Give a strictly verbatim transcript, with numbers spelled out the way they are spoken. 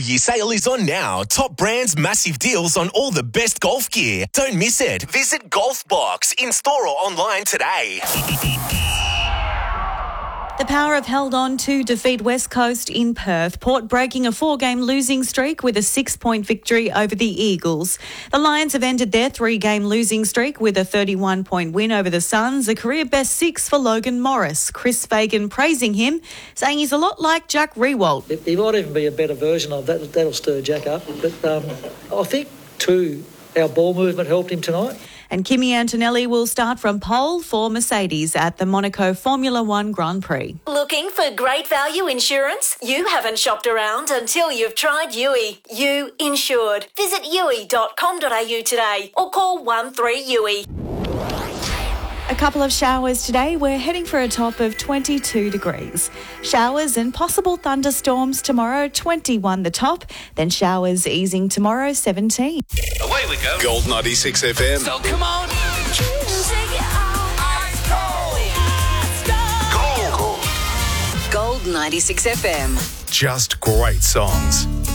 Year sale is on now. Top brands, massive deals on all the best golf gear. Don't miss it. Visit Golf Box in store or online today. The Power have held on to defeat West Coast in Perth. Port breaking a four-game losing streak with a six-point victory over the Eagles. The Lions have ended their three-game losing streak with a thirty-one point win over the Suns, a career-best six for Logan Morris. Chris Fagan praising him, saying he's a lot like Jack Riewoldt. He might even be a better version of that. That'll stir Jack up. But um, I think, too, our ball movement helped him tonight. And Kimi Antonelli will start from pole for Mercedes at the Monaco Formula One Grand Prix. Looking for great value insurance? You haven't shopped around until you've tried U I. You insured. Visit U I dot com dot a u today or call one three U I. A couple of showers today. We're heading for a top of twenty-two degrees. Showers and possible thunderstorms tomorrow, twenty-one the top. Then showers easing tomorrow, seventeen. Away we go. Gold ninety-six F M. So come on. Gold. Gold ninety-six F M. Just great songs.